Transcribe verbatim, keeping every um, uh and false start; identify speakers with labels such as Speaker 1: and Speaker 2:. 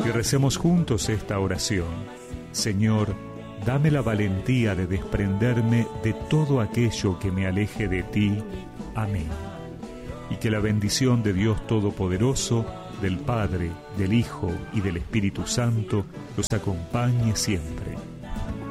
Speaker 1: Y recemos juntos esta oración. Señor, dame la valentía de desprenderme de todo aquello que me aleje de ti. Amén. Y que la bendición de Dios Todopoderoso, del Padre, del Hijo y del Espíritu Santo los acompañe siempre.